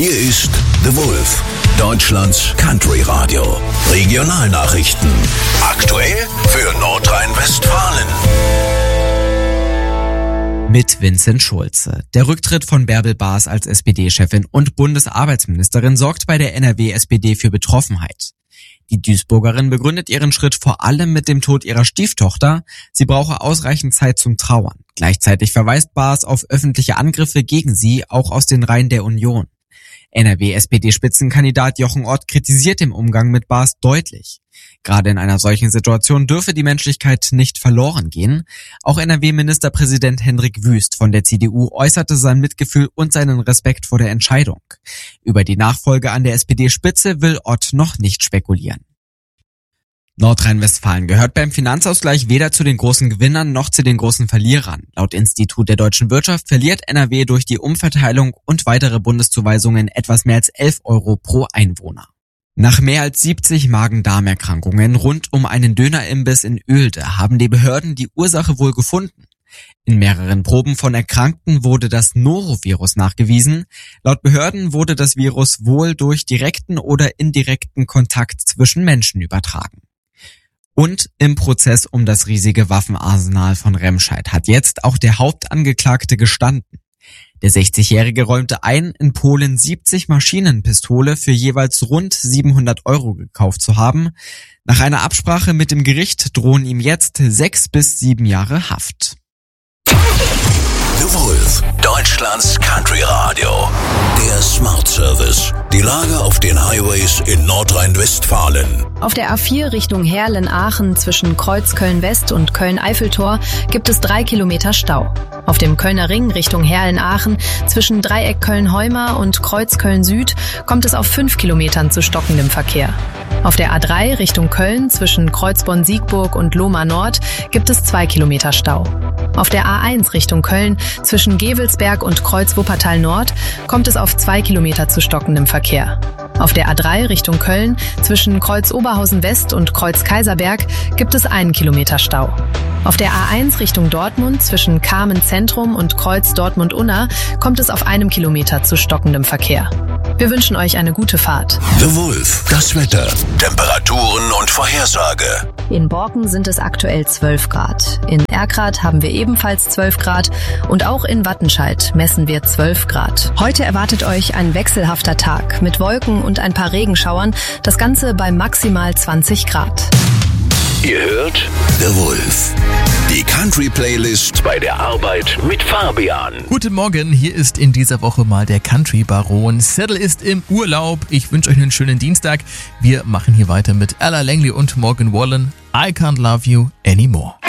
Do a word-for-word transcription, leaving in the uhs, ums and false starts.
Hier ist The Wolf, Deutschlands Country Radio. Regionalnachrichten. Aktuell für Nordrhein-Westfalen. Mit Vincent Schulze. Der Rücktritt von Bärbel Baas als S P D-Chefin und Bundesarbeitsministerin sorgt bei der N R W-S P D für Betroffenheit. Die Duisburgerin begründet ihren Schritt vor allem mit dem Tod ihrer Stieftochter. Sie brauche ausreichend Zeit zum Trauern. Gleichzeitig verweist Baas auf öffentliche Angriffe gegen sie, auch aus den Reihen der Union. N R W-S P D-Spitzenkandidat Jochen Ott kritisiert den Umgang mit Baas deutlich. Gerade in einer solchen Situation dürfe die Menschlichkeit nicht verloren gehen. Auch N R W-Ministerpräsident Hendrik Wüst von der C D U äußerte sein Mitgefühl und seinen Respekt vor der Entscheidung. Über die Nachfolge an der S P D-Spitze will Ott noch nicht spekulieren. Nordrhein-Westfalen gehört beim Finanzausgleich weder zu den großen Gewinnern noch zu den großen Verlierern. Laut Institut der deutschen Wirtschaft verliert N R W durch die Umverteilung und weitere Bundeszuweisungen etwas mehr als elf Euro pro Einwohner. Nach mehr als siebzig Magen-Darm-Erkrankungen rund um einen Dönerimbiss in Oelde haben die Behörden die Ursache wohl gefunden. In mehreren Proben von Erkrankten wurde das Norovirus nachgewiesen. Laut Behörden wurde das Virus wohl durch direkten oder indirekten Kontakt zwischen Menschen übertragen. Und im Prozess um das riesige Waffenarsenal von Remscheid hat jetzt auch der Hauptangeklagte gestanden. Der sechzigjährige räumte ein, in Polen siebzig Maschinenpistole für jeweils rund siebenhundert Euro gekauft zu haben. Nach einer Absprache mit dem Gericht drohen ihm jetzt sechs bis sieben Jahre Haft. The Wolf, Deutschlands Country Radio. Der Smart Service. Die Lage auf den Highways in Nordrhein-Westfalen. Auf der A vier Richtung Heerlen-Aachen zwischen Kreuz Köln-West und Köln-Eiffeltor gibt es drei Kilometer Stau. Auf dem Kölner Ring Richtung Heerlen-Aachen zwischen Dreieck Köln-Heumar und Kreuz Köln-Süd kommt es auf fünf Kilometern zu stockendem Verkehr. Auf der A drei Richtung Köln zwischen Kreuzborn-Siegburg und Lohmar Nord gibt es zwei Kilometer Stau. Auf der A eins Richtung Köln zwischen Gevelsberg und Kreuz Wuppertal Nord kommt es auf zwei Kilometer zu stockendem Verkehr. Auf der A drei Richtung Köln zwischen Kreuz Oberhausen West und Kreuz Kaiserberg gibt es einen Kilometer Stau. Auf der A eins Richtung Dortmund zwischen Kamen Zentrum und Kreuz Dortmund-Unna kommt es auf einem Kilometer zu stockendem Verkehr. Wir wünschen euch eine gute Fahrt. The Wolf, das Wetter, Temperaturen und Vorhersage. In Borken sind es aktuell zwölf Grad. In Erkrath haben wir ebenfalls zwölf Grad und auch in Wattenscheid messen wir zwölf Grad. Heute erwartet euch ein wechselhafter Tag mit Wolken und ein paar Regenschauern, das Ganze bei maximal zwanzig Grad. Ihr hört The Wolf, die Country-Playlist bei der Arbeit mit Fabian. Guten Morgen, hier ist in dieser Woche mal der Country-Baron. Saddle ist im Urlaub. Ich wünsche euch einen schönen Dienstag. Wir machen hier weiter mit Ella Langley und Morgan Wallen. I Can't Love You Anymore.